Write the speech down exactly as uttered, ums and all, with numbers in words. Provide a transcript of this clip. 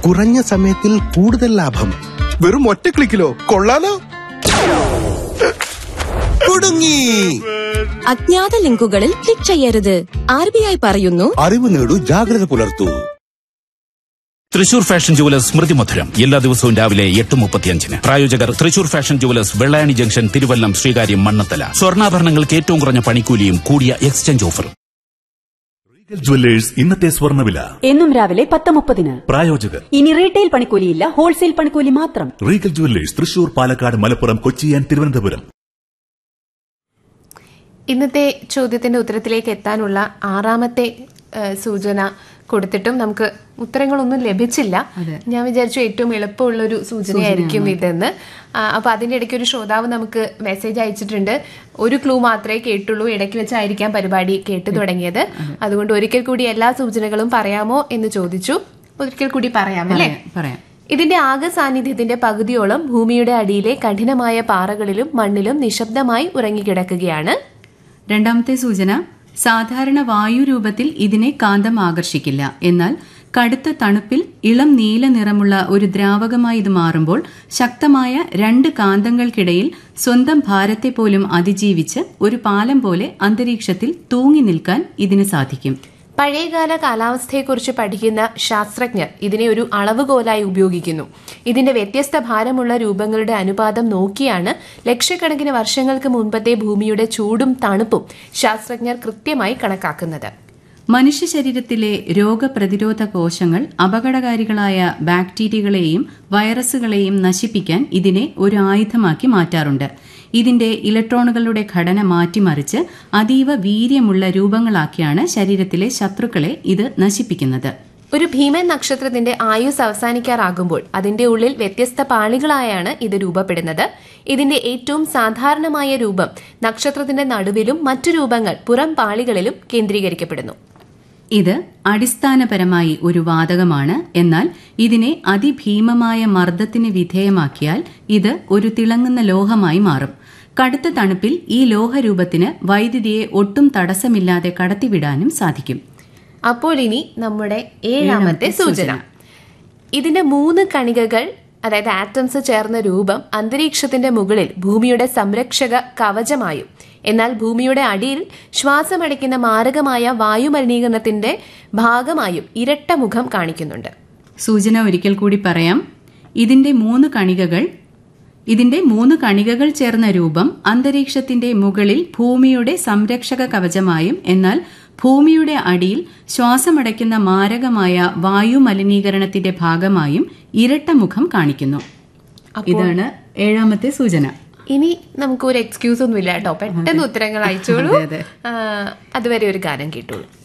കുറഞ്ഞ സമയത്തിൽ കൂടുതൽ ലാഭം. വെറും ഒറ്റ ക്ലിക്കിലോ? കൊള്ളാലോ. കുടുങ്ങി. അജ്ഞാത ലിങ്കുകളിൽ ക്ലിക്ക് ചെയ്യരുത്. ആർ ബി ഐ പറയുന്നു, അറിവ് നേടൂ, ജാഗ്രത പുലർത്തൂ. തൃശൂർ ഫാഷൻ ജുവലേഴ്സ് സ്മൃതി മധുരം എല്ലാ ദിവസവും രാവിലെ എട്ട് മുപ്പത്തിയഞ്ചിന്. പ്രായോജകർ Thrissur fashion jewellers, Vellayani junction, Thiruvallam, Sreekaryam, Mannathala. സ്വർണ്ണാഭരണങ്ങൾക്ക് ഏറ്റവും കുറഞ്ഞ പണിക്കൂലിയും കൂടിയ എക്സ്ചേഞ്ച് ഓഫറും. റീഗൽ ജുവല്ലേഴ്സ് ഇന്നത്തെ സ്വർണ്ണവില എന്നും രാവിലെ പത്ത് മുപ്പതിന്. പ്രായോജകർ ഇനി റീറ്റെയിൽ പണിക്കൂലിയില്ല, ഹോൾസെയിൽ പണിക്കൂലി മാത്രം. Regal jewellers Thrissur, Palakkad, Malappuram, Kochi and Thiruvananthapuram. ഇന്നത്തെ ചോദ്യത്തിന്റെ ഉത്തരത്തിലേക്ക് എത്താനുള്ള ആറാമത്തെ സൂചന കൊടുത്തിട്ടും നമുക്ക് ഉത്തരങ്ങളൊന്നും ലഭിച്ചില്ല. ഞാൻ വിചാരിച്ചു ഏറ്റവും എളുപ്പമുള്ളൊരു സൂചനയായിരിക്കും ഇതെന്ന്. അപ്പൊ അതിന്റെ ഇടയ്ക്ക് ഒരു ശ്രോതാവ് നമുക്ക് മെസ്സേജ് അയച്ചിട്ടുണ്ട്. ഒരു ക്ലൂ മാത്രമേ കേട്ടുള്ളൂ, ഇടയ്ക്ക് വെച്ചായിരിക്കാം പരിപാടി കേട്ടു തുടങ്ങിയത്. അതുകൊണ്ട് ഒരിക്കൽ കൂടി എല്ലാ സൂചനകളും പറയാമോ എന്ന് ചോദിച്ചു. ഒരിക്കൽ കൂടി പറയാം അല്ലേ? പറയാം. ഇതിന്റെ ആകെ സാന്നിധ്യത്തിന്റെ പകുതിയോളം ഭൂമിയുടെ അടിയിലെ കഠിനമായ പാറകളിലും മണ്ണിലും നിശബ്ദമായി ഉറങ്ങിക്കിടക്കുകയാണ്. രണ്ടാമത്തെ സൂചന, സാധാരണ വായു രൂപത്തിൽ ഇതിനെ കാന്തം ആകർഷിക്കില്ല. എന്നാൽ കടുത്ത തണുപ്പിൽ ഇളം നീല നിറമുള്ള ഒരു ദ്രാവകമായി ഇത് മാറുമ്പോൾ ശക്തമായ രണ്ട് കാന്തങ്ങൾക്കിടയിൽ സ്വന്തം ഭാരത്തെ പോലും അതിജീവിച്ച് ഒരു പാലം പോലെ അന്തരീക്ഷത്തിൽ തൂങ്ങി നിൽക്കാൻ ഇതിന് സാധിക്കും. പഴയകാല കാലാവസ്ഥയെക്കുറിച്ച് പഠിക്കുന്ന ശാസ്ത്രജ്ഞർ ഇതിനെ ഒരു അളവുകോലായി ഉപയോഗിക്കുന്നു. ഇതിന്റെ വ്യത്യസ്ത ഭാരമുള്ള രൂപങ്ങളുടെ അനുപാതം നോക്കിയാണ് ലക്ഷക്കണക്കിന് വർഷങ്ങൾക്ക് മുൻപത്തെ ഭൂമിയുടെ ചൂടും തണുപ്പും ശാസ്ത്രജ്ഞർ കൃത്യമായി കണക്കാക്കുന്നത്. മനുഷ്യ ശരീരത്തിലെ രോഗപ്രതിരോധ കോശങ്ങൾ അപകടകാരികളായ ബാക്ടീരിയകളെയും വൈറസുകളെയും നശിപ്പിക്കാൻ ഇതിനെ ഒരു ആയുധമാക്കി മാറ്റാറുണ്ട്. ഇതിന്റെ ഇലക്ട്രോണുകളുടെ ഘടന മാറ്റിമറിച്ച് അതീവ വീര്യമുള്ള രൂപങ്ങളാക്കിയാണ് ശരീരത്തിലെ ശത്രുക്കളെ ഇത് നശിപ്പിക്കുന്നത്. ഒരു ഭീമൻ നക്ഷത്രത്തിന്റെ ആയുസ് അവസാനിക്കാറാകുമ്പോൾ അതിന്റെ ഉള്ളിൽ വ്യത്യസ്ത പാളികളായാണ് ഇത് രൂപപ്പെടുന്നത്. ഇതിന്റെ ഏറ്റവും സാധാരണമായ രൂപം നക്ഷത്രത്തിന്റെ നടുവിലും മറ്റു രൂപങ്ങൾ പുറം പാളികളിലും കേന്ദ്രീകരിക്കപ്പെടുന്നു. ഇത് അടിസ്ഥാനപരമായി ഒരു വാതകമാണ്. എന്നാൽ ഇതിനെ അതിഭീമമായ മർദ്ദത്തിന് വിധേയമാക്കിയാൽ ഇത് ഒരു തിളങ്ങുന്ന ലോഹമായി മാറും. കടുത്ത തണുപ്പിൽ ഈ ലോഹരൂപത്തിന് വൈദ്യുതിയെ ഒട്ടും തടസ്സമില്ലാതെ കടത്തിവിടാനും സാധിക്കും. അപ്പോൾ ഇനി നമ്മുടെ ഏഴാമത്തെ സൂചന. ഇതിന്റെ മൂന്ന് കണികകൾ, അതായത് ആറ്റംസ് ചേർന്ന രൂപം അന്തരീക്ഷത്തിന്റെ മുകളിൽ ഭൂമിയുടെ സംരക്ഷക കവചമായും എന്നാൽ ഭൂമിയുടെ അടിയിൽ ശ്വാസമടയ്ക്കുന്ന മാരകമായ വായുമലിനീകരണത്തിന്റെ ഭാഗമായും ഇരട്ട മുഖം കാണിക്കുന്നുണ്ട്. സൂചന ഒരിക്കൽ കൂടി പറയാം. ഇതിന്റെ മൂന്ന് കണികകൾ ഇതിന്റെ മൂന്ന് കണികകൾ ചേർന്ന രൂപം അന്തരീക്ഷത്തിന്റെ മുകളിൽ ഭൂമിയുടെ സംരക്ഷക കവചമായും എന്നാൽ ഭൂമിയുടെ അടിയിൽ ശ്വാസമടയ്ക്കുന്ന മാരകമായ വായുമലിനീകരണത്തിന്റെ ഭാഗമായും ഇരട്ട മുഖം കാണിക്കുന്നു. ഇതാണ് ഏഴാമത്തെ സൂചന. ഇനി നമുക്ക് ഒരു എക്സ്ക്യൂസ് ഒന്നുമില്ല കേട്ടോ, പെട്ടെന്ന് ഉത്തരങ്ങൾ അയച്ചോളൂ. അതുവരെ ഒരു ഗാനം കേട്ടോളൂ.